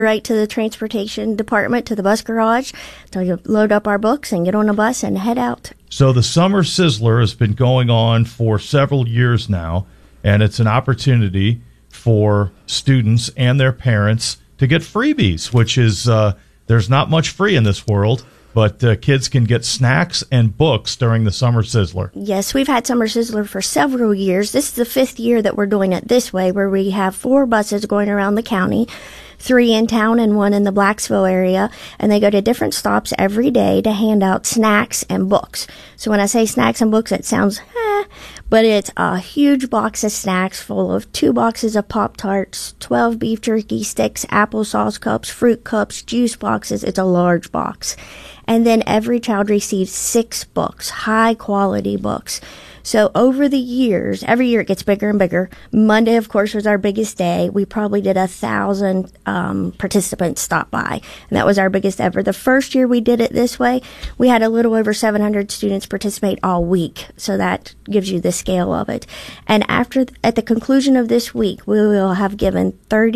right to the transportation department, to the bus garage, to load up our books and get on a bus and head out. So the Summer Sizzler has been going on for several years now, and it's an opportunity for students and their parents to get freebies, which is there's not much free in this world, but kids can get snacks and books during the Summer Sizzler. Yes, we've had Summer Sizzler for several years. This is the 5th year that we're doing it this way, where we have 4 buses going around the county, 3 in town and 1 in the Blacksville area, and they go to different stops every day to hand out snacks and books. So when I say snacks and books, it sounds, but it's a huge box of snacks full of 2 boxes of Pop-Tarts, 12 beef jerky sticks, applesauce cups, fruit cups, juice boxes. It's a large box. And then every child receives 6 books, high-quality books. So over the years, every year it gets bigger and bigger. Monday, of course, was our biggest day. We probably did 1,000 participants stop by, and that was our biggest ever. The first year we did it this way, we had a little over 700 students participate all week, so that gives you the scale of it. And at the conclusion of this week, we will have given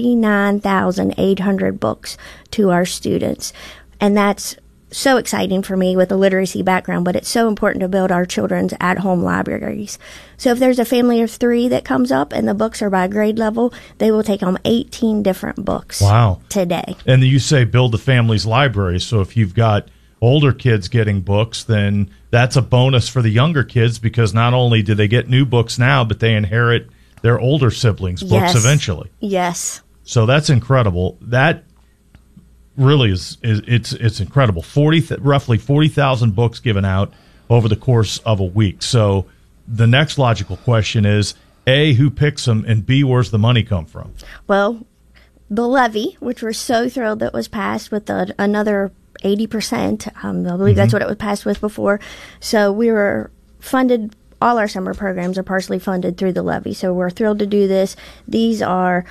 39,800 books to our students, and that's so exciting for me with a literacy background, but it's so important to build our children's at-home libraries. So if there's a family of 3 that comes up and the books are by grade level, they will take home 18 different books. Wow. Today. And you say build the family's library, so if you've got older kids getting books, then that's a bonus for the younger kids, because not only do they get new books now, but they inherit their older siblings' books eventually. Yes. So that's incredible. That really it's incredible. Roughly 40,000 books given out over the course of a week. So the next logical question is, A, who picks them, and B, where's the money come from? Well, the levy, which we're so thrilled that was passed with another 80%. I believe that's what it was passed with before. So we were funded. All our summer programs are partially funded through the levy. So we're thrilled to do this. These are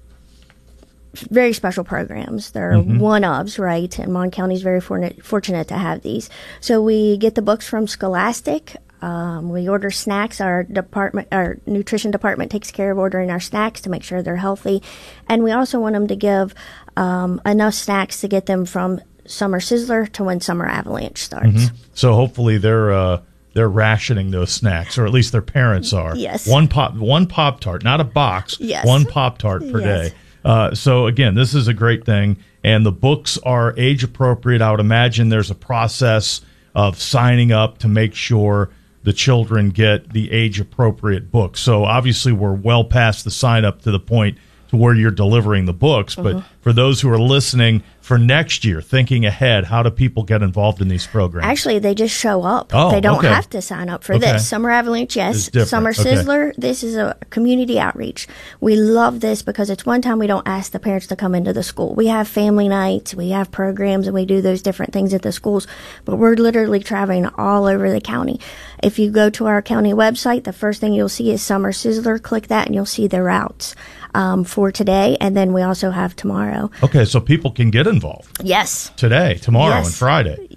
very special programs. They're one-ofs, right? And Mon County is very fortunate to have these. So we get the books from Scholastic. We order snacks. Our nutrition department takes care of ordering our snacks to make sure they're healthy. And we also want them to give enough snacks to get them from Summer Sizzler to when Summer Avalanche starts. So hopefully they're rationing those snacks, or at least their parents are. Yes. One Pop-Tart, not a box. Yes. One Pop-Tart per day. So, again, this is a great thing, and the books are age-appropriate. I would imagine there's a process of signing up to make sure the children get the age-appropriate books. So, obviously, we're well past the sign-up to the point to where you're delivering the books. But for those who are listening for next year, thinking ahead, how do people get involved in these programs? Actually, they just show up. Oh, they don't have to sign up for this. Summer Avalanche, yes. Summer Sizzler, this is a community outreach. We love this because it's one time we don't ask the parents to come into the school. We have family nights, we have programs, and we do those different things at the schools. But we're literally traveling all over the county. If you go to our county website, the first thing you'll see is Summer Sizzler. Click that, and you'll see the routes for today, and then we also have tomorrow. Okay, so people can get involved. Yes. Today, tomorrow, and Friday.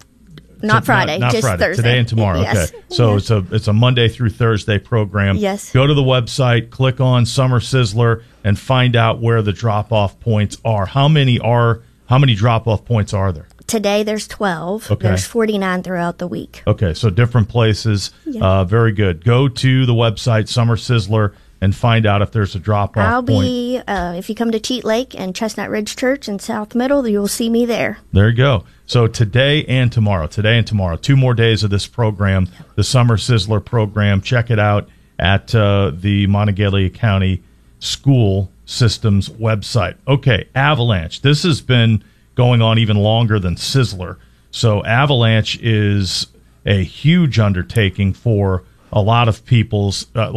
Not Friday, not just Friday. Thursday. Today and tomorrow. Yes. Okay, so it's a Monday through Thursday program. Yes. Go to the website, click on Summer Sizzler, and find out where the drop-off points are. How many drop-off points are there? Today there's 12. Okay. There's 49 throughout the week. Okay, so different places. Yeah. Very good. Go to the website, Summer Sizzler, and find out if there's a drop-off I'll point. be, if you come to Cheat Lake and Chestnut Ridge Church in South Middle, you'll see me there. There you go. So today and tomorrow, 2 more days of this program, the Summer Sizzler program. Check it out at the Monongalia County School Systems website. Okay, Avalanche. This has been going on even longer than Sizzler. So Avalanche is a huge undertaking for a lot of people,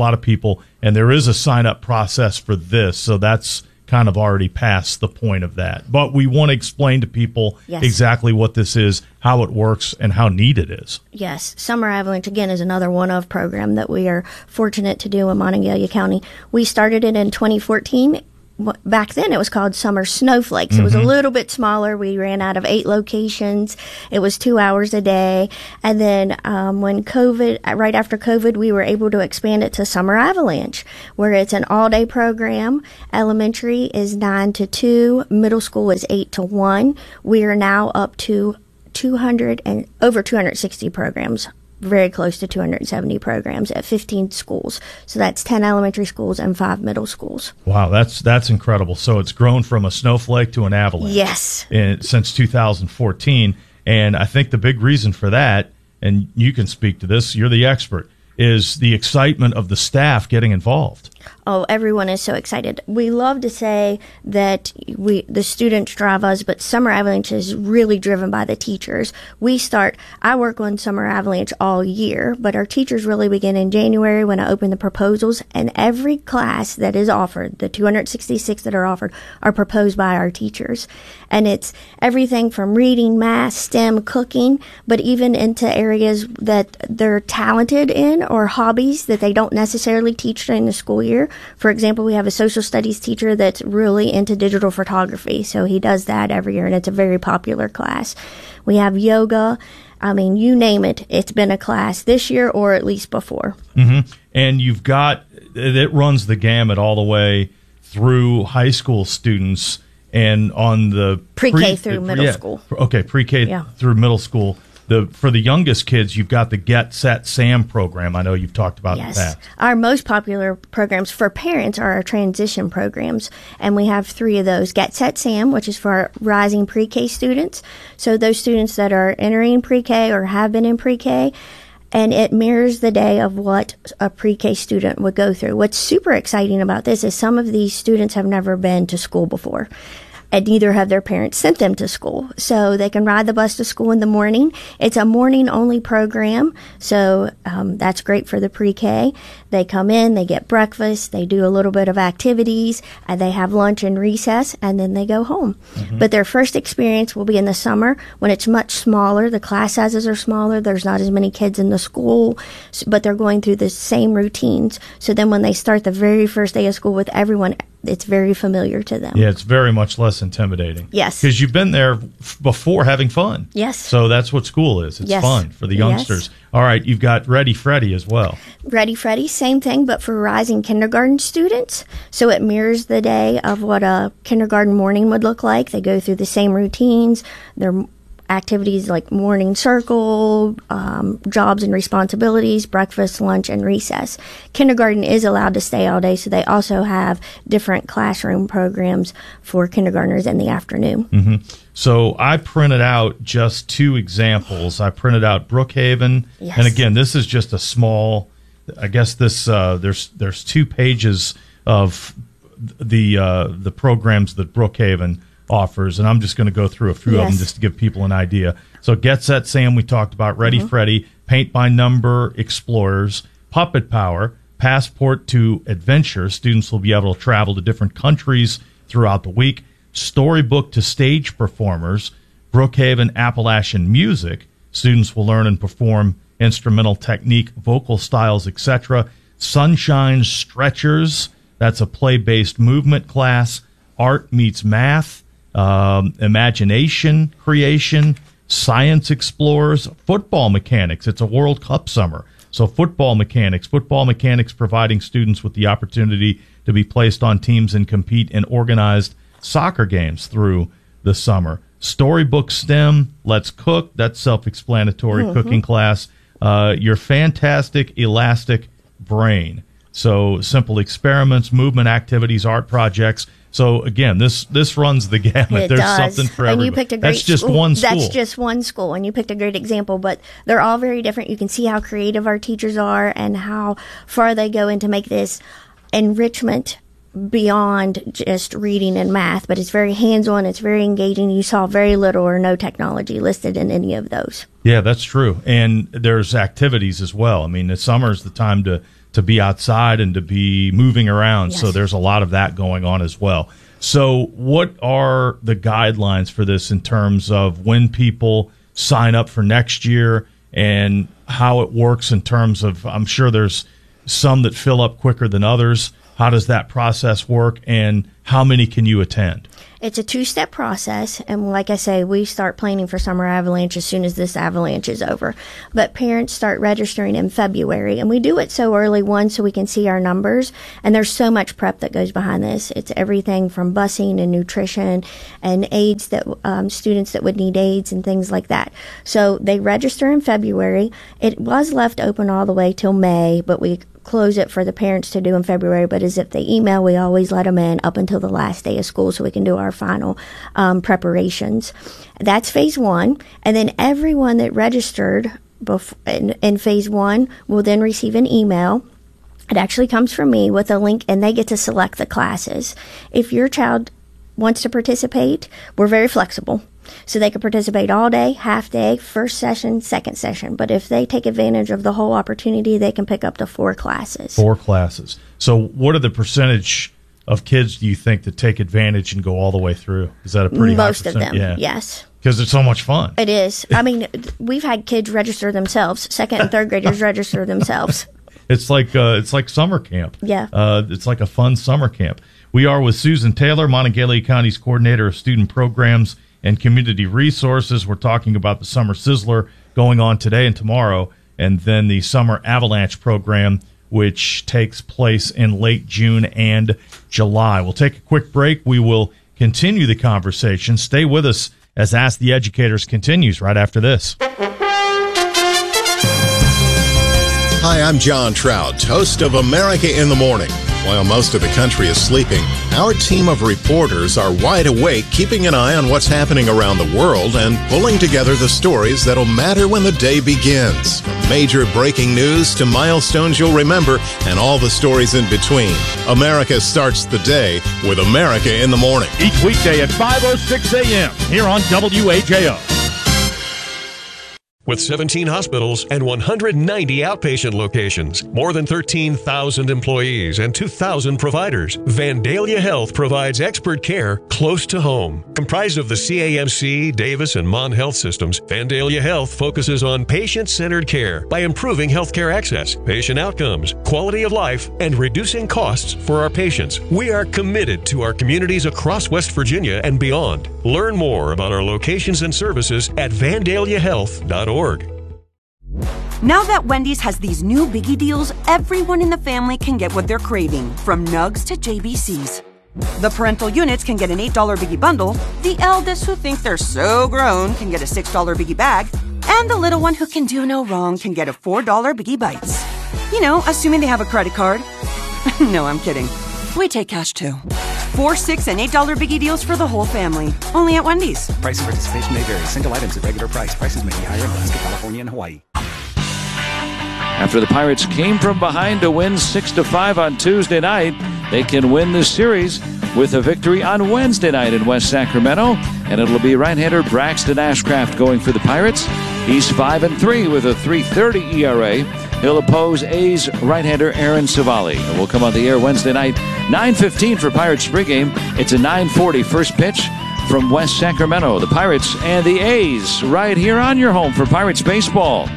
and there is a sign-up process for this, so that's kind of already past the point of that. But we want to explain to people exactly what this is, how it works, and how neat it is. Yes. Summer Avalanche, again, is another one-of program that we are fortunate to do in Monongalia County. We started it in 2014. back then it was called Summer Snowflakes. It was a little bit smaller. We ran out of 8 locations. It was 2 hours a day. And then when right after COVID, we were able to expand it to Summer Avalanche, where it's an all-day program. Elementary is 9 to 2. Middle school is 8 to 1. We are now up to over 260 programs, very close to 270 programs at 15 schools. So that's 10 elementary schools and 5 middle schools. Wow, that's incredible. So it's grown from a snowflake to an avalanche. Yes. Since 2014. And I think the big reason for that, and you can speak to this, you're the expert, is the excitement of the staff getting involved. Oh, everyone is so excited. We love to say that the students drive us, but Summer Avalanche is really driven by the teachers. I work on Summer Avalanche all year, but our teachers really begin in January when I open the proposals, and every class that is offered, the 266 that are offered, are proposed by our teachers. And it's everything from reading, math, STEM, cooking, but even into areas that they're talented in or hobbies that they don't necessarily teach during the school year. For example, we have a social studies teacher that's really into digital photography, so he does that every year, and it's a very popular class. We have yoga. I mean, you name it, it's been a class this year or at least before. Mm-hmm. And it runs the gamut all the way through high school students and on the pre-K through middle school. Okay, pre-K through middle school. For the youngest kids, you've got the Get Set Sam program. I know you've talked about in the past. Our most popular programs for parents are our transition programs, and we have 3 of those. Get Set Sam, which is for our rising pre-K students, so those students that are entering pre-K or have been in pre-K, and it mirrors the day of what a pre-K student would go through. What's super exciting about this is some of these students have never been to school before, and neither have their parents sent them to school. So they can ride the bus to school in the morning. It's a morning-only program, so that's great for the pre-K. They come in, they get breakfast, they do a little bit of activities, and they have lunch and recess, and then they go home. Mm-hmm. But their first experience will be in the summer when it's much smaller. The class sizes are smaller. There's not as many kids in the school, but they're going through the same routines. So then when they start the very first day of school with everyone, it's very familiar to them. Yeah, it's very much less intimidating. Yes. Because you've been there before having fun. Yes. So that's what school is. It's fun for the youngsters. Yes. All right, you've got Ready Freddy as well. Ready Freddy, same thing, but for rising kindergarten students. So it mirrors the day of what a kindergarten morning would look like. They go through the same routines. They're activities like morning circle, jobs and responsibilities, breakfast, lunch, and recess. Kindergarten is allowed to stay all day, so they also have different classroom programs for kindergartners in the afternoon. Mm-hmm. So I printed out just 2 examples. I printed out Brookhaven, and again, this is just a small. I guess this there's 2 pages of the programs that Brookhaven offers, and I'm just going to go through a few of them just to give people an idea. So Get Set Sam, we talked about. Ready Freddy, Paint by Number Explorers, Puppet Power, Passport to Adventure. Students will be able to travel to different countries throughout the week. Storybook to Stage Performers, Brookhaven Appalachian Music. Students will learn and perform instrumental technique, vocal styles, etc. Sunshine Stretchers, that's a play-based movement class. Art meets math. Imagination creation, science explorers, football mechanics. It's a World Cup summer. So football mechanics providing students with the opportunity to be placed on teams and compete in organized soccer games through the summer. Storybook STEM, Let's Cook. That's self-explanatory cooking class. Your Fantastic Elastic Brain. So simple experiments, movement activities, art projects. So again, this runs the gamut. There's something for everybody. And you picked a great That's just one school. That's just one school, and you picked a great example. But they're all very different. You can see how creative our teachers are and how far they go into make this enrichment beyond just reading and math. But it's very hands-on. It's very engaging. You saw very little or no technology listed in any of those. Yeah, that's true. And there's activities as well. I mean, the summer is the time to be outside and to be moving around. Yes. So there's a lot of that going on as well. So what are the guidelines for this in terms of when people sign up for next year and how it works in terms of, I'm sure there's some that fill up quicker than others. How does that process work, and how many can you attend? It's a 2-step process, and like I say, we start planning for summer avalanche as soon as this avalanche is over. But parents start registering in February, and we do it so early, one, so we can see our numbers, and there's so much prep that goes behind this. It's everything from busing and nutrition and aids that students that would need aids and things like that. So they register in February. It was left open all the way till May, but we close it for the parents to do in February, but as if they email, we always let them in up until the last day of school so we can do our final preparations. That's phase 1. And then everyone that registered in phase 1 will then receive an email. It actually comes from me with a link, and they get to select the classes. If your child wants to participate, we're very flexible. So they can participate all day, half day, first session, second session. But if they take advantage of the whole opportunity, they can pick up to 4 classes. 4 classes. So what are the percentage of kids do you think that take advantage and go all the way through? Is that a pretty high percent? Most of them, yeah. yes. Because it's so much fun. It is. I mean, we've had kids register themselves. 2nd and 3rd graders register themselves. It's like summer camp. Yeah. It's like a fun summer camp. We are with Susan Taylor, Monongalia County's Coordinator of Student Programs and Community Resources. We're talking about the Summer Sizzler going on today and tomorrow, and then the Summer Avalanche program, which takes place in late June and July. We'll take a quick break. We will continue the conversation. Stay with us as Ask the Educators continues right after this. Hi, I'm John Trout, host of America in the Morning. While most of the country is sleeping, our team of reporters are wide awake, keeping an eye on what's happening around the world and pulling together the stories that'll matter when the day begins. From major breaking news to milestones you'll remember and all the stories in between. America starts the day with America in the Morning. Each weekday at 5:06 a.m. here on WAJO. With 17 hospitals and 190 outpatient locations, more than 13,000 employees and 2,000 providers, Vandalia Health provides expert care close to home. Comprised of the CAMC, Davis, and Mon Health systems, Vandalia Health focuses on patient-centered care by improving healthcare access, patient outcomes, quality of life, and reducing costs for our patients. We are committed to our communities across West Virginia and beyond. Learn more about our locations and services at vandaliahealth.org. Now that Wendy's has these new biggie deals, everyone in the family can get what they're craving, from nugs to JBCs. The parental units can get an $8 biggie bundle, the eldest who think they're so grown can get a $6 biggie bag, and the little one who can do no wrong can get a $4 biggie bites. You know, assuming they have a credit card. No, I'm kidding. We take cash too. 4, $6, and $8 biggie deals for the whole family. Only at Wendy's. Price and participation may vary. Single items at regular price. Prices may be higher in Alaska, California, and Hawaii. After the Pirates came from behind to win 6-5 on Tuesday night, they can win this series with a victory on Wednesday night in West Sacramento, and it'll be right-hander Braxton Ashcraft going for the Pirates. He's 5-3 with a .330 ERA. He'll oppose A's right-hander Aaron Savali. And we'll come on the air Wednesday night, 9:15 for Pirates pregame. It's a 9:40 first pitch from West Sacramento. The Pirates and the A's right here on your home for Pirates baseball.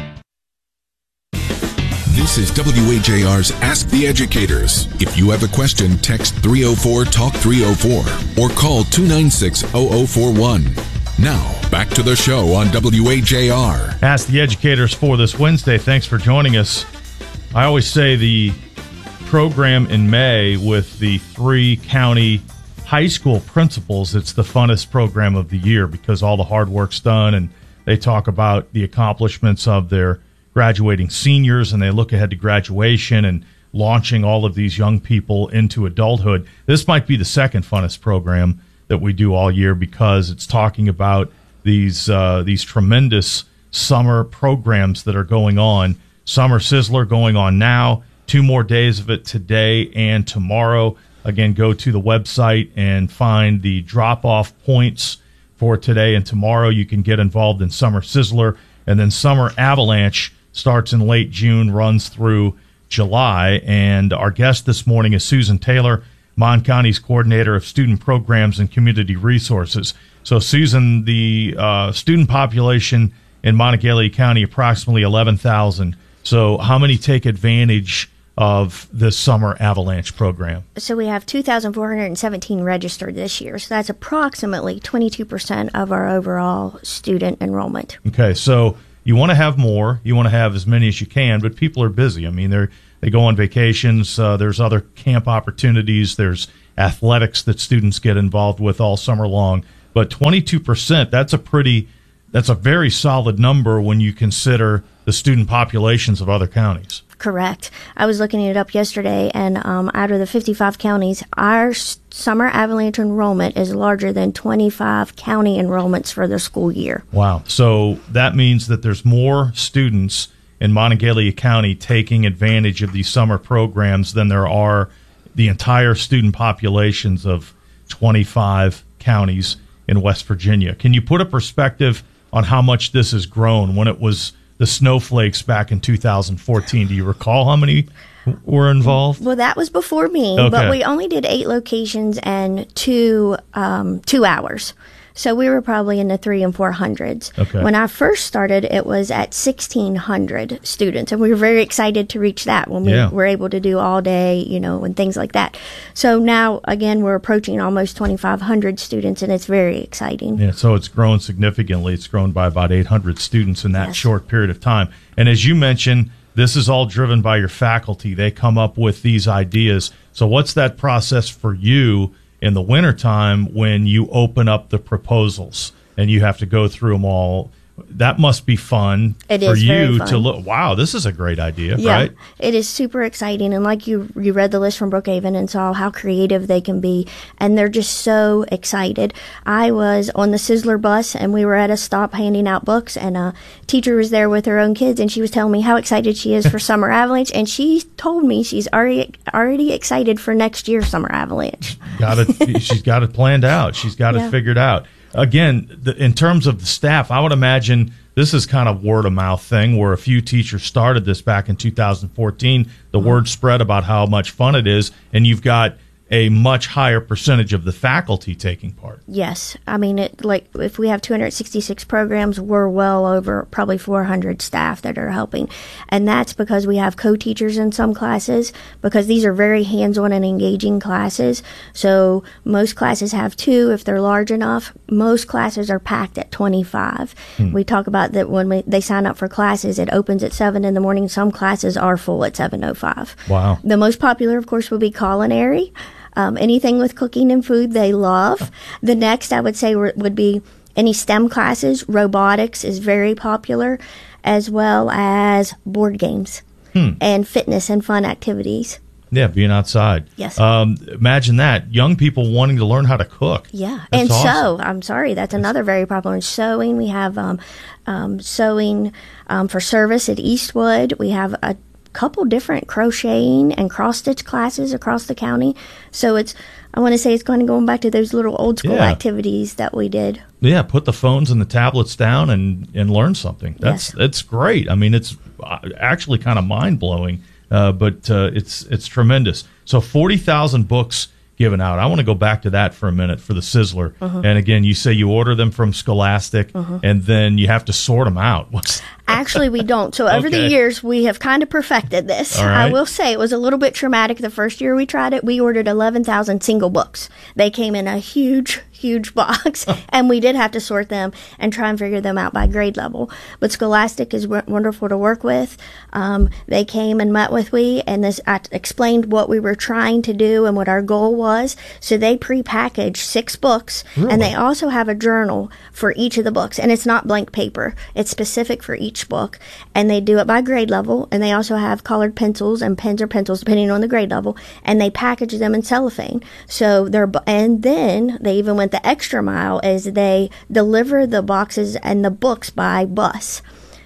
This is WAJR's Ask the Educators. If you have a question, text 304-TALK-304 or call 296-0041. Now, back to the show on WAJR. Ask the Educators for this Wednesday. Thanks for joining us. I always say the program in May with the 3 county high school principals, it's the funnest program of the year because all the hard work's done and they talk about the accomplishments of their graduating seniors and they look ahead to graduation and launching all of these young people into adulthood. This might be the second funnest program that we do all year because it's talking about these tremendous summer programs that are going on. Summer Sizzler going on now. 2 more days of it today and tomorrow. Again, go to the website and find the drop-off points for today and tomorrow. You can get involved in Summer Sizzler. And then Summer Avalanche starts in late June, runs through July. And our guest this morning is Susan Taylor, Mon County's Coordinator of Student Programs and Community Resources. So, Susan, the student population in Monongalia County, approximately 11,000. So how many take advantage of this summer avalanche program? So we have 2,417 registered this year. So that's approximately 22% of our overall student enrollment. Okay, so you want to have more. You want to have as many as you can, but people are busy. I mean, they go on vacations. There's other camp opportunities. There's athletics that students get involved with all summer long. But 22%, that's a very solid number when you consider the student populations of other counties. Correct. I was looking it up yesterday, and out of the 55 counties, our summer avalanche enrollment is larger than 25 county enrollments for the school year. Wow. So that means that there's more students in Monongalia County taking advantage of these summer programs than there are the entire student populations of 25 counties in West Virginia. Can you put a perspective on how much this has grown when it was the Snowflakes back in 2014? Do you recall how many were involved? Well, that was before me, Okay. but we only did 8 locations and 2 hours. So we were probably in the 300 and 400s. Okay. When I first started, it was at 1,600 students, and we were very excited to reach that when we were able to do all day, and things like that. So now, again, we're approaching almost 2,500 students, and it's very exciting. Yeah, so it's grown significantly. It's grown by about 800 students in that short period of time. And as you mentioned, this is all driven by your faculty. They come up with these ideas. So what's that process for you in the wintertime when you open up the proposals and you have to go through them all? That must be fun It for is very you fun. to look. Wow, this is a great idea, Yeah, right? it is super exciting. And like you read the list from Brookhaven and saw how creative they can be. And they're just so excited. I was on the Sizzler bus, and we were at a stop handing out books. And a teacher was there with her own kids, and she was telling me how excited she is for Summer Avalanche. And she told me she's already excited for next year's Summer Avalanche. She's got it planned out. She's got it figured out. Again, in terms of the staff, I would imagine this is kind of word of mouth thing where a few teachers started this back in 2014. The word spread about how much fun it is, and you've got a much higher percentage of the faculty taking part. Yes. I mean, if we have 266 programs, we're well over probably 400 staff that are helping. And that's because we have co-teachers in some classes, because these are very hands-on and engaging classes. So most classes have 2 if they're large enough. Most classes are packed at 25. We talk about that when they sign up for classes, it opens at 7 in the morning. Some classes are full at 7:05. Wow. The most popular, of course, would be culinary. Anything with cooking and food, they love. The next, I would say, would be any STEM classes. Robotics is very popular, as well as board games and fitness and fun activities. Yeah, being outside. Yes. Imagine that. Young people wanting to learn how to cook. Yeah. That's and awesome. sew. I'm sorry. That's another very popular. Sewing. We have sewing for service at Eastwood. We have a couple different crocheting and cross-stitch classes across the county. So I want to say it's going back to those little old school activities that we did. Yeah, put the phones and the tablets down and learn something. That's great. I mean, it's actually kind of mind-blowing, but it's tremendous. So 40,000 books given out. I want to go back to that for a minute for the Sizzler. And again, you say you order them from Scholastic, and then you have to sort them out. Actually, we don't. So over the years, we have kind of perfected this. All right. I will say it was a little bit traumatic the first year we tried it. We ordered 11,000 single books. They came in a huge box, and we did have to sort them and try and figure them out by grade level. But Scholastic is wonderful to work with. They came and met with me, and I explained what we were trying to do and what our goal was. So they pre-packaged 6 books, and they also have a journal for each of the books. And it's not blank paper. It's specific for each book, and they do it by grade level, and they also have colored pencils and pens or pencils depending on the grade level, and they package them in cellophane. So and then they even went the extra mile as they deliver the boxes and the books by bus.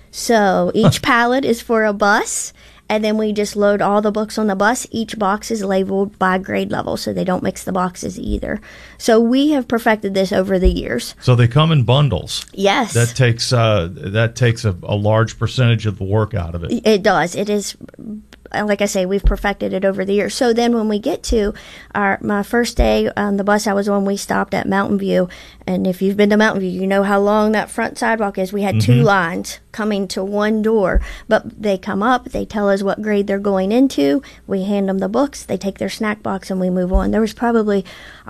So each pallet is for a bus, and then we just load all the books on the bus. Each box is labeled by grade level, so they don't mix the boxes either. So we have perfected this over the years. So they come in bundles. Yes. That takes a large percentage of the work out of it. It does. It is like I say, we've perfected it over the years. So then when we get to my first day on the bus I was on, we stopped at Mountain View. And if you've been to Mountain View, you know how long that front sidewalk is. We had two lines coming to one door, but they come up, they tell us what grade they're going into, we hand them the books, they take their snack box, and we move on. There was probably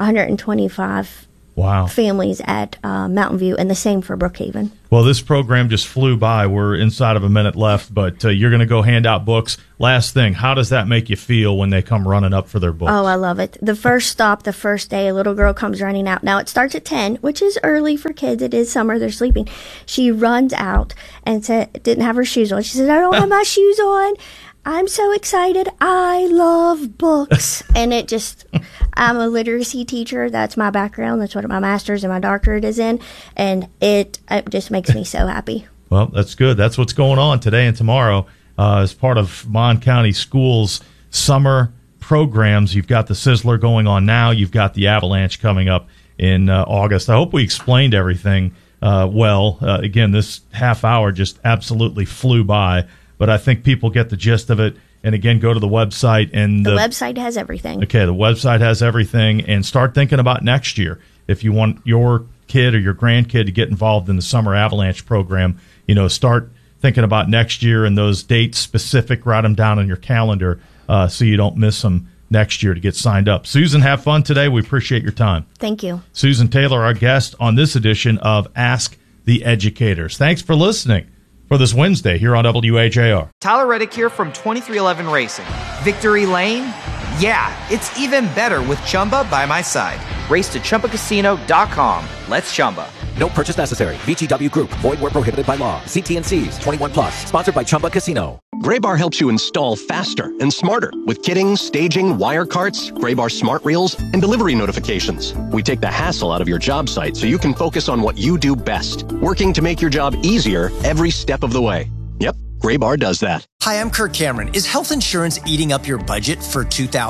125 families at Mountain View, and the same for Brookhaven. Well, this program just flew by. We're inside of a minute left, but you're going to go hand out books. Last thing, how does that make you feel when they come running up for their books? Oh, I love it. The first stop, the first day, a little girl comes running out. Now, it starts at 10, which is early for kids. It is summer. They're sleeping. She runs out and didn't have her shoes on. She said, I don't have my shoes on. I'm so excited. I love books. And it just, I'm a literacy teacher. That's my background. That's what my master's and my doctorate is in. And it just makes me so happy. Well, that's good. That's what's going on today and tomorrow as part of Mon County Schools' summer programs. You've got the Sizzler going on now. You've got the Avalanche coming up in August. I hope we explained everything well. Again, this half hour just absolutely flew by. But I think people get the gist of it. And again, go to the website. And the website has everything. Okay, the website has everything. And start thinking about next year. If you want your kid or your grandkid to get involved in the Summer Avalanche program, start thinking about next year and those dates specific. Write them down on your calendar so you don't miss them next year to get signed up. Susan, have fun today. We appreciate your time. Thank you. Susan Taylor, our guest on this edition of Ask the Educators. Thanks for listening for this Wednesday here on WHAR. Tyler Reddick here from 2311 Racing. Victory Lane? Yeah, it's even better with Chumba by my side. Race to ChumbaCasino.com. Let's Chumba. No purchase necessary. VGW Group. Void where prohibited by law. See T&Cs. 21 plus. Sponsored by Chumba Casino. Graybar helps you install faster and smarter with kitting, staging, wire carts, Graybar smart reels, and delivery notifications. We take the hassle out of your job site so you can focus on what you do best, working to make your job easier every step of the way. Yep, Graybar does that. Hi, I'm Kirk Cameron. Is health insurance eating up your budget for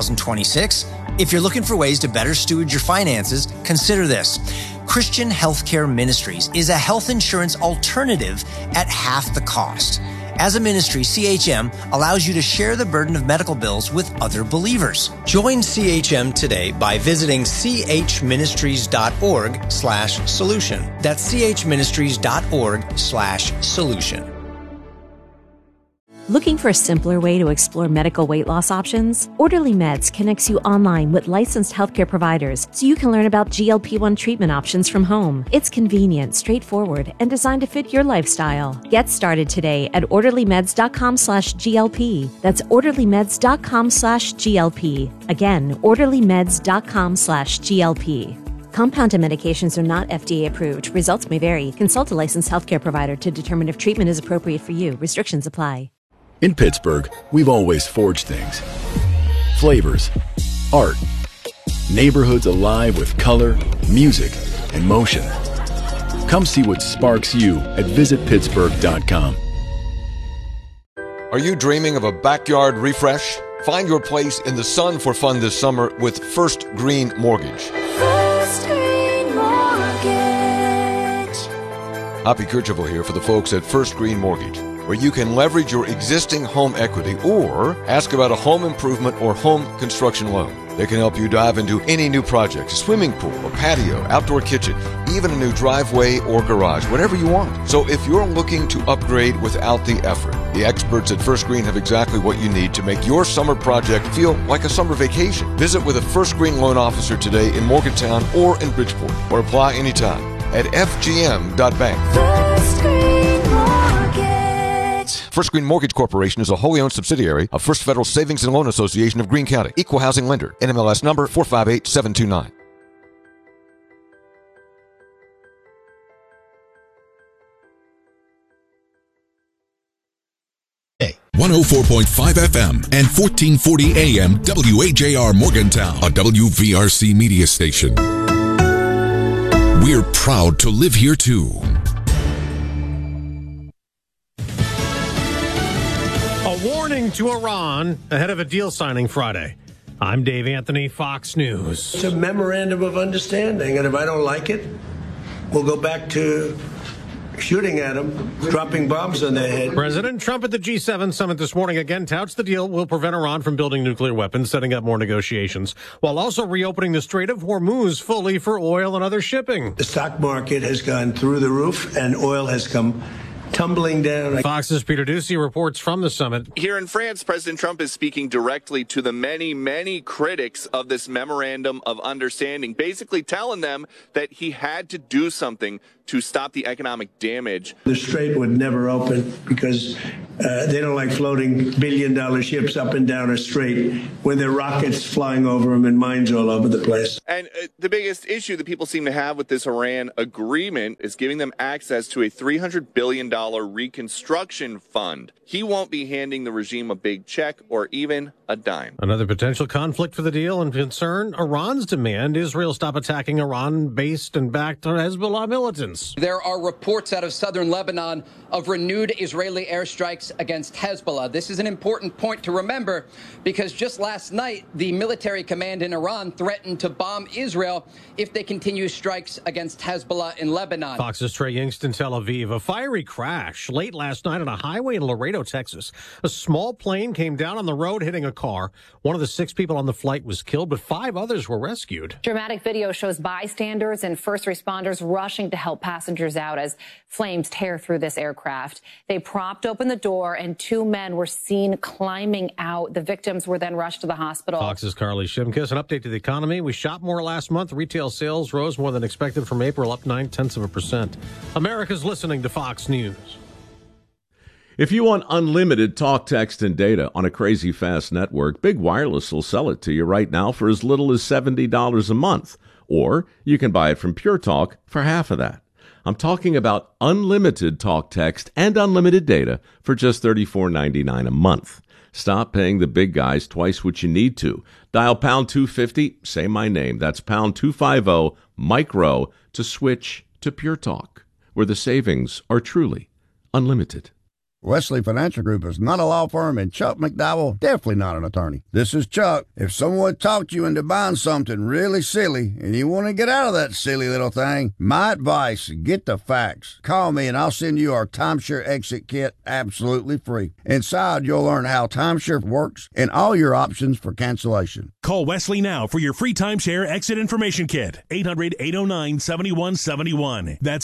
2026? If you're looking for ways to better steward your finances, consider this. Christian Healthcare Ministries is a health insurance alternative at half the cost. As a ministry, CHM allows you to share the burden of medical bills with other believers. Join CHM today by visiting chministries.org/solution. That's chministries.org/solution. Looking for a simpler way to explore medical weight loss options? Orderly Meds connects you online with licensed healthcare providers so you can learn about GLP-1 treatment options from home. It's convenient, straightforward, and designed to fit your lifestyle. Get started today at orderlymeds.com/GLP. That's orderlymeds.com/GLP. Again, orderlymeds.com/GLP. Compounded medications are not FDA approved. Results may vary. Consult a licensed healthcare provider to determine if treatment is appropriate for you. Restrictions apply. In Pittsburgh, we've always forged things. Flavors, art, neighborhoods alive with color, music, and motion. Come see what sparks you at visitpittsburgh.com. Are you dreaming of a backyard refresh? Find your place in the sun for fun this summer with First Green Mortgage. First Green Mortgage. Hoppy Kercheval here for the folks at First Green Mortgage, where you can leverage your existing home equity or ask about a home improvement or home construction loan. They can help you dive into any new project, a swimming pool, a patio, outdoor kitchen, even a new driveway or garage, whatever you want. So if you're looking to upgrade without the effort, the experts at First Green have exactly what you need to make your summer project feel like a summer vacation. Visit with a First Green loan officer today in Morgantown or in Bridgeport, or apply anytime at fgm.bank. First Green Mortgage. First Green Mortgage Corporation is a wholly owned subsidiary of First Federal Savings and Loan Association of Greene County. Equal housing lender. NMLS number 458729. Hey. 104.5 FM and 1440 AM WHAR Morgantown, a WVRC media station. We're proud to live here too. A warning to Iran ahead of a deal signing Friday. I'm Dave Anthony, Fox News. It's a memorandum of understanding, and if I don't like it, we'll go back to, shooting at them, dropping bombs on their head. President Trump at the G7 summit this morning again touts the deal will prevent Iran from building nuclear weapons, setting up more negotiations, while also reopening the Strait of Hormuz fully for oil and other shipping. The stock market has gone through the roof, and oil has come tumbling down. Fox's Peter Ducey reports from the summit. Here in France, President Trump is speaking directly to the many, many critics of this memorandum of understanding, basically telling them that he had to do something to stop the economic damage. The strait would never open because they don't like floating billion-dollar ships up and down a strait when there are rockets flying over them and mines all over the place. And the biggest issue that people seem to have with this Iran agreement is giving them access to a $300 billion reconstruction fund. He won't be handing the regime a big check or even a dime. Another potential conflict for the deal and concern, Iran's demand Israel stop attacking Iran-based and backed Hezbollah militants. There are reports out of southern Lebanon of renewed Israeli airstrikes against Hezbollah. This is an important point to remember because just last night, the military command in Iran threatened to bomb Israel if they continue strikes against Hezbollah in Lebanon. Fox's Trey Yingst in Tel Aviv. A fiery crash late last night on a highway in Laredo, Texas. A small plane came down on the road hitting a car. One of the 6 people on the flight was killed, but 5 others were rescued. Dramatic video shows bystanders and first responders rushing to help passengers out as flames tear through this aircraft. They propped open the door and 2 men were seen climbing out. The victims were then rushed to the hospital. Fox's Carly Shimkus. An update to the economy. We shot more last month. Retail sales rose more than expected from April, up 0.9%. America's listening to Fox News. If you want unlimited talk, text, and data on a crazy fast network, Big Wireless will sell it to you right now for as little as $70 a month. Or you can buy it from Pure Talk for half of that. I'm talking about unlimited talk, text, and unlimited data for just $34.99 a month. Stop paying the big guys twice what you need to. Dial pound 250, say my name. That's pound 250 micro to switch to Pure Talk, where the savings are truly unlimited. Wesley Financial Group is not a law firm, and Chuck McDowell definitely not an attorney. This is Chuck. If someone talked you into buying something really silly and you want to get out of that silly little thing, my advice, get the facts. Call me and I'll send you our timeshare exit kit absolutely free. Inside, you'll learn how timeshare works and all your options for cancellation. Call Wesley now for your free timeshare exit information kit. 800-809-7171. That's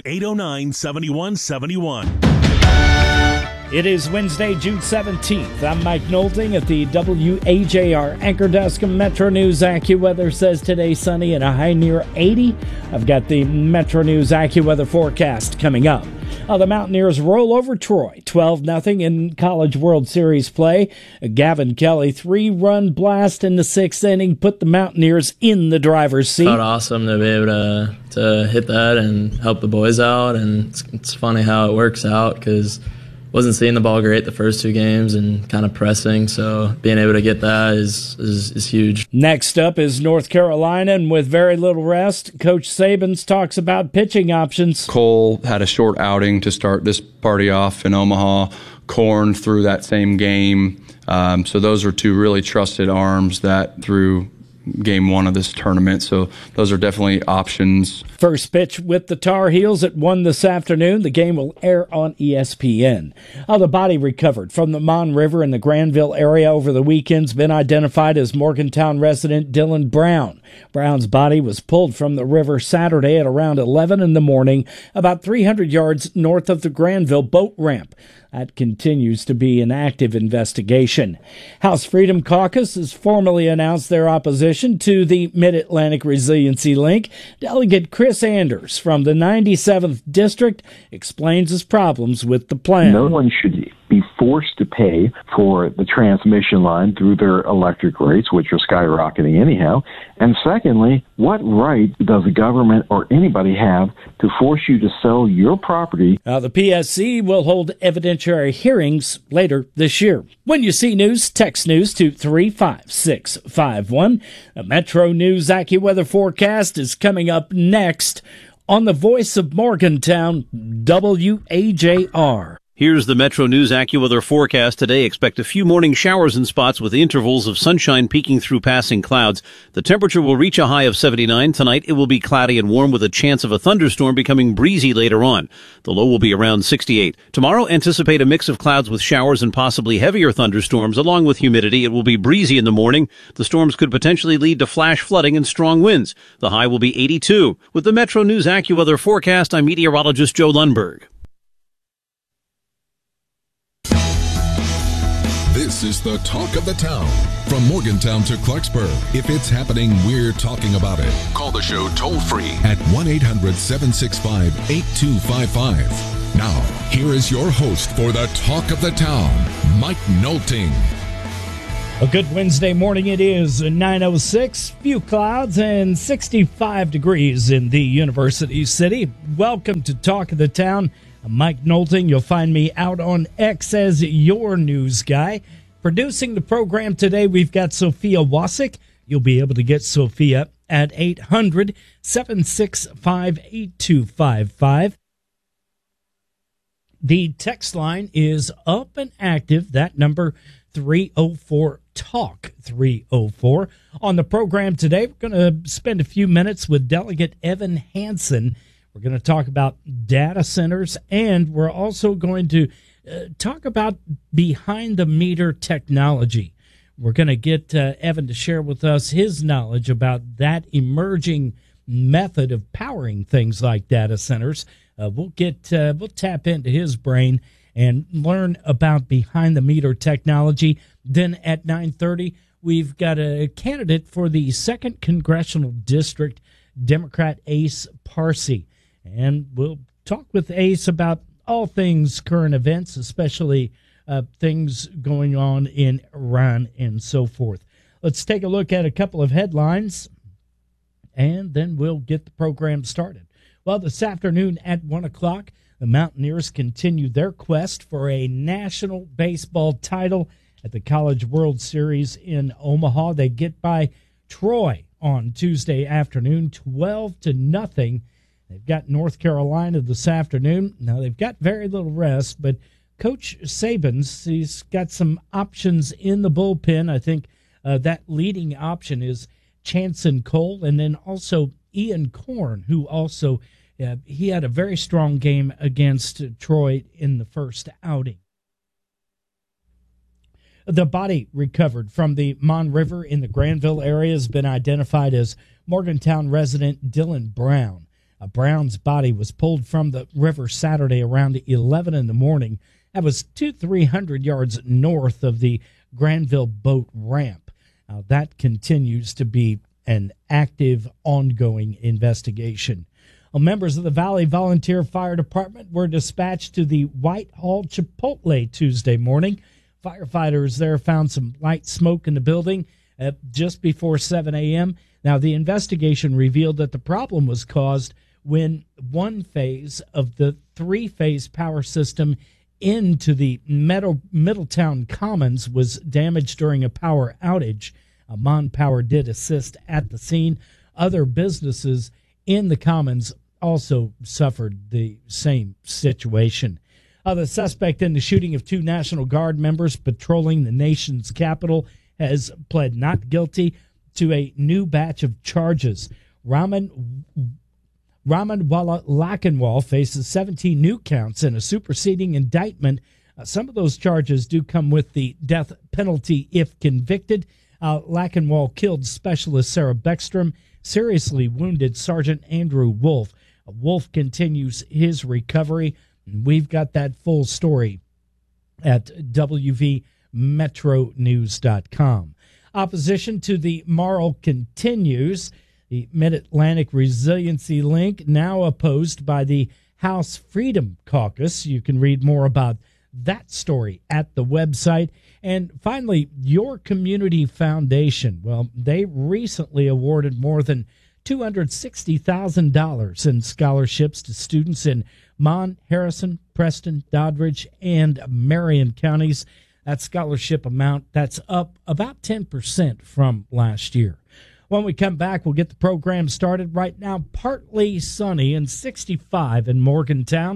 800-809-7171. It is Wednesday, June 17th. I'm Mike Nolting at the WAJR Anchor Desk. Metro News AccuWeather says today sunny and a high near 80. I've got the Metro News AccuWeather forecast coming up. The Mountaineers roll over Troy, 12-0 in College World Series play. Gavin Kelly, 3-run blast in the 6th inning, put the Mountaineers in the driver's seat. Felt awesome to be able to hit that and help the boys out, and it's funny how it works out because wasn't seeing the ball great the first 2 games and kind of pressing, so being able to get that is huge. Next up is North Carolina, and with very little rest, Coach Sabins talks about pitching options. Cole had a short outing to start this party off in Omaha. Korn threw that same game. So those are 2 really trusted arms that threw game 1 of this tournament, so those are definitely options. First pitch with the Tar Heels at 1 this afternoon. The game will air on ESPN. The body recovered from the Mon River in the Granville area over the weekend's been identified as Morgantown resident Dylan Brown. Brown's body was pulled from the river Saturday at around 11 in the morning, about 300 yards north of the Granville boat ramp. That continues to be an active investigation. House Freedom Caucus has formally announced their opposition to the Mid-Atlantic Resiliency Link. Delegate Chris Anders from the 97th District explains his problems with the plan. No one should be forced to pay for the transmission line through their electric rates, which are skyrocketing anyhow. And secondly, what right does the government or anybody have to force you to sell your property? The PSC will hold evidentiary hearings later this year. When you see news, text news to 35651. The Metro News AccuWeather forecast is coming up next on the Voice of Morgantown, WAJR. Here's the Metro News AccuWeather forecast today. Expect a few morning showers in spots with intervals of sunshine peeking through passing clouds. The temperature will reach a high of 79. Tonight it will be cloudy and warm with a chance of a thunderstorm becoming breezy later on. The low will be around 68. Tomorrow anticipate a mix of clouds with showers and possibly heavier thunderstorms along with humidity. It will be breezy in the morning. The storms could potentially lead to flash flooding and strong winds. The high will be 82. With the Metro News AccuWeather forecast, I'm meteorologist Joe Lundberg. This is the talk of the town. From Morgantown to Clarksburg, if it's happening, we're talking about it. Call the show toll free at 1-800-765-8255. Now, here is your host for the talk of the town, Mike Nolting. A good Wednesday morning it is, 9:06, few clouds and 65 degrees in the University City. Welcome to Talk of the Town. I'm Mike Nolting. You'll find me out on X as your news guy. Producing the program today, we've got Sophia Wasick. You'll be able to get Sophia at 800-765-8255. The text line is up and active. That number, 304-TALK, 304. On the program today, we're going to spend a few minutes with Delegate Evan Hansen. We're going to talk about data centers, and we're also going to talk about behind-the-meter technology. We're going to get Evan to share with us his knowledge about that emerging method of powering things like data centers. We'll tap into his brain and learn about behind-the-meter technology. Then at 9:30, we've got a candidate for the 2nd Congressional District, Democrat Ace Parsi. And we'll talk with Ace about all things current events, especially things going on in Iran and so forth. Let's take a look at a couple of headlines, and then we'll get the program started. Well, this afternoon at 1 o'clock, the Mountaineers continue their quest for a national baseball title at the College World Series in Omaha. They get by Troy on Tuesday afternoon, 12-0. They've got North Carolina this afternoon. Now, they've got very little rest, but Coach Saban's, he's got some options in the bullpen. I think that leading option is Chanson Cole, and then also Ian Korn, who also, he had a very strong game against Troy in the first outing. The body recovered from the Mon River in the Granville area has been identified as Morgantown resident Dylan Brown. Brown's body was pulled from the river Saturday around 11 in the morning. That was 200-300 yards north of the Granville boat ramp. That continues to be an active, ongoing investigation. Members of the Valley Volunteer Fire Department were dispatched to the Whitehall Chipotle Tuesday morning. Firefighters there found some light smoke in the building just before 7 a.m. Now, the investigation revealed that the problem was caused when one phase of the three-phase power system into the Middletown Commons was damaged during a power outage. Mon Power did assist at the scene. Other businesses in the Commons also suffered the same situation. The suspect in the shooting of 2 National Guard members patrolling the nation's capital has pled not guilty to a new batch of charges. Ramanwala Lakanwal faces 17 new counts in a superseding indictment. Some of those charges do come with the death penalty if convicted. Lakanwal killed Specialist Sarah Beckstrom, seriously wounded Sergeant Andrew Wolf. Wolf continues his recovery. We've got that full story at WVMetroNews.com. Opposition to the Marl continues. The Mid-Atlantic Resiliency Link now opposed by the House Freedom Caucus. You can read more about that story at the website. And finally, Your Community Foundation. Well, they recently awarded more than $260,000 in scholarships to students in Mon, Harrison, Preston, Doddridge, and Marion counties. That scholarship amount, that's up about 10% from last year. When we come back, we'll get the program started. Right now, partly sunny and 65 in Morgantown.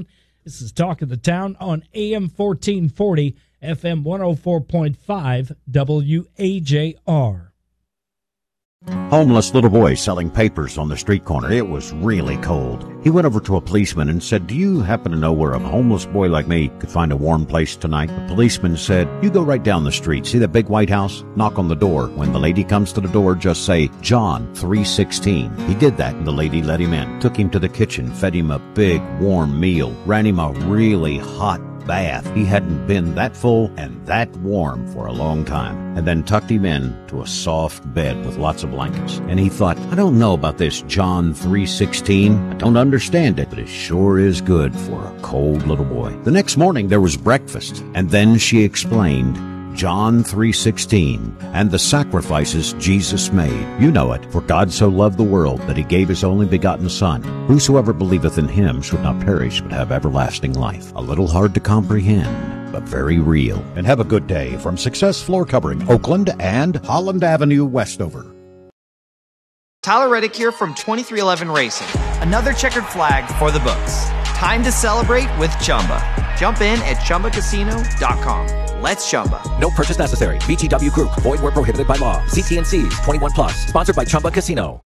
This is Talk of the Town on AM 1440, FM 104.5, WAJR. Homeless little boy selling papers on the street corner. It was really cold. He went over to a policeman and said, "Do you happen to know where a homeless boy like me could find a warm place tonight?" The policeman said, "You go right down the street. See that big white house? Knock on the door. When the lady comes to the door, just say, John 316. He did that, and the lady let him in. Took him to the kitchen, fed him a big, warm meal, ran him a really hot bath. He hadn't been that full and that warm for a long time, and then tucked him in to a soft bed with lots of blankets. And he thought, I don't know about this John 3:16. I don't understand it, but it sure is good for a cold little boy. The next morning there was breakfast, and then she explained John 3:16 and the sacrifices Jesus made. You know it. For God so loved the world that he gave his only begotten Son. Whosoever believeth in him should not perish but have everlasting life. A little hard to comprehend, but very real. And have a good day from Success Floor Covering, Oakland and Holland Avenue, Westover. Tyler Reddick here from 2311 Racing. Another checkered flag for the books. Time to celebrate with Chumba. Jump in at ChumbaCasino.com. Let's Chumba. No purchase necessary. VGW Group. Void where prohibited by law. See T&Cs. 21 plus. Sponsored by Chumba Casino.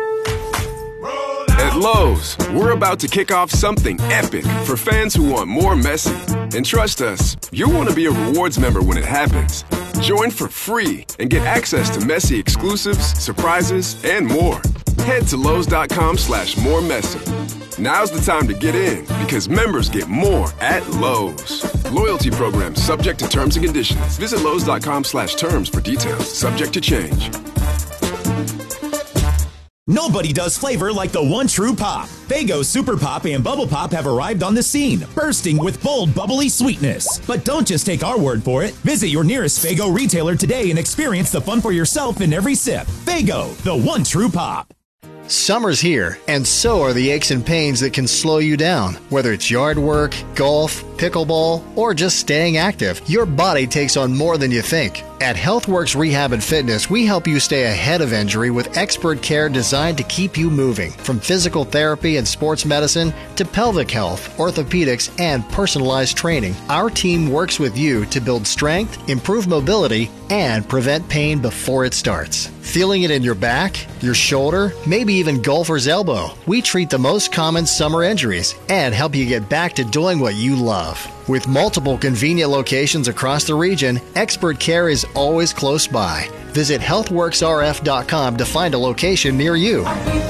At Lowe's, we're about to kick off something epic for fans who want more Messi. And trust us, you'll want to be a rewards member when it happens. Join for free and get access to Messi exclusives, surprises, and more. Head to Lowe's.com/moremessy. Now's the time to get in because members get more at Lowe's. Loyalty program subject to terms and conditions. Visit Lowe's.com/terms for details. Subject to change. Nobody does flavor like the one true pop. Faygo Super Pop and Bubble Pop have arrived on the scene, bursting with bold, bubbly sweetness. But don't just take our word for it. Visit your nearest Faygo retailer today and experience the fun for yourself in every sip. Faygo, the one true pop. Summer's here, and so are the aches and pains that can slow you down. Whether it's yard work, golf, pickleball, or just staying active, your body takes on more than you think. At HealthWorks Rehab and Fitness, we help you stay ahead of injury with expert care designed to keep you moving. From physical therapy and sports medicine to pelvic health, orthopedics, and personalized training, our team works with you to build strength, improve mobility, and prevent pain before it starts. Feeling it in your back, your shoulder, maybe even golfer's elbow? We treat the most common summer injuries and help you get back to doing what you love. With multiple convenient locations across the region, expert care is always close by. Visit healthworksrf.com to find a location near you.